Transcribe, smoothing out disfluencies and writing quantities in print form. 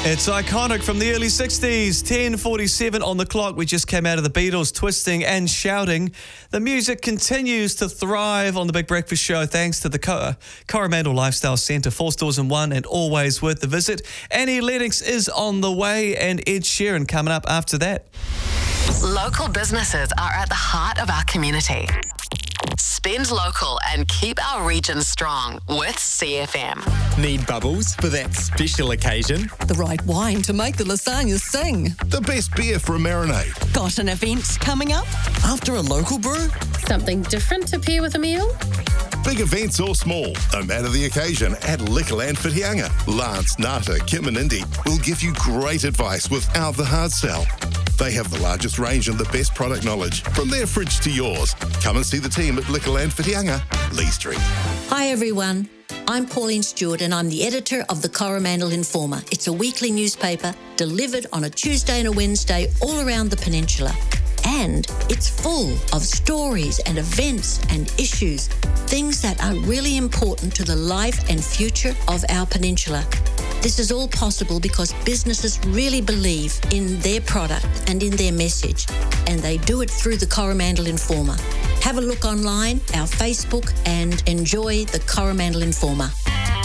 It's iconic from the early 60s, 10:47 on the clock. We just came out of the Beatles, twisting and shouting. The music continues to thrive on the Big Breakfast Show thanks to the Coromandel Lifestyle Centre, 4 stores in one and always worth the visit. Annie Lennox is on the way and Ed Sheeran coming up after that. Local businesses are at the heart of our community. Spend local and keep our region strong with CFM. Need bubbles for that special occasion? The right wine to make the lasagna sing. The best beer for a marinade. Got an event coming up? After a local brew? Something different to pair with a meal? Big events or small, no matter the occasion, at Liquorland Whitianga. Lance, Nata, Kim and Indy will give you great advice without the hard sell. They have the largest range and the best product knowledge, from their fridge to yours. Come and see the team at Liquorland Whitianga, Lee Street. Hi everyone, I'm Pauline Stewart and I'm the editor of the Coromandel Informer. It's a weekly newspaper delivered on a Tuesday and a Wednesday all around the peninsula. And it's full of stories and events and issues, things that are really important to the life and future of our peninsula. This is all possible because businesses really believe in their product and in their message, and they do it through the Coromandel Informer. Have a look online, our Facebook, and enjoy the Coromandel Informer.